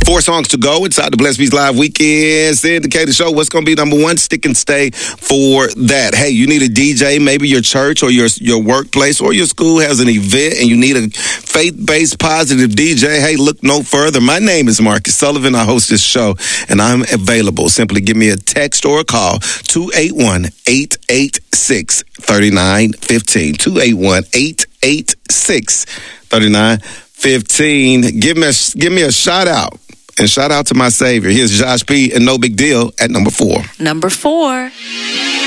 4 songs to go inside the Blessed Beats Live Weekend Syndicated Show. What's going to be number 1? Stick and stay for that. Hey, you need a DJ. Maybe your church or your workplace or your school has an event and you need a faith-based positive DJ. Hey, look no further. My name is Marcus Sullivan. I host this show and I'm available. Simply give me a text or a call, 281-886-3915. 281-886-3915. Give me a shout out. And shout out to my Savior. Here's Josh P. and No Big Deal at number 4. Number 4.